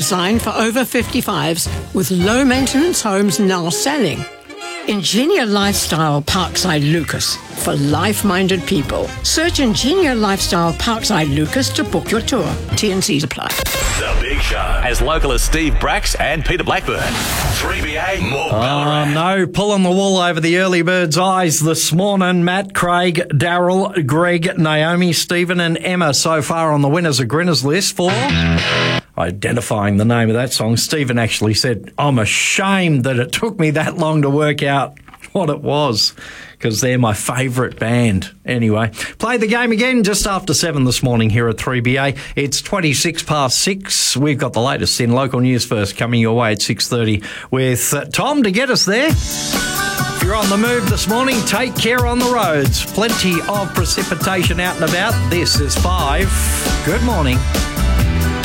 designed for over 55s with low-maintenance homes now selling. Ingenia Lifestyle Parkside Lucas for life-minded people. Search Ingenia Lifestyle Parkside Lucas to book your tour. T&Cs apply. The Big Show. As local as Steve Bracks and Peter Blackburn. 3BA, more Ballarat. No, pulling the wool over the early birds' eyes this morning. Matt, Craig, Daryl, Greg, Naomi, Stephen and Emma so far on the winners of Grinners list for identifying the name of that song. Stephen actually said, I'm ashamed that it took me that long to work out what it was, because they're my favourite band. Anyway, play the game again just after 7 this morning here at 3BA. It's 26 past 6. We've got the latest in local news first coming your way at 6:30 with Tom to get us there. If you're on the move this morning, take care on the roads. Plenty of precipitation out and about. This is 5. Good morning.